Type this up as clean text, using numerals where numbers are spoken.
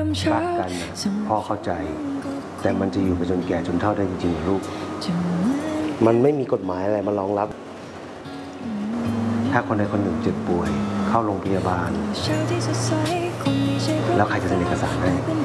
รักกันพ่อเข้าใจแต่มันจะอยู่ไปจนแก่จนเฒ่าได้จริงๆลูกมันไม่มีกฎหมายอะไรมารองรับถ้าคนใดคนหนึ่งเจ็บป่วยเข้าโรงพยาบาลแล้วใครจะเซ็นเอกสารให้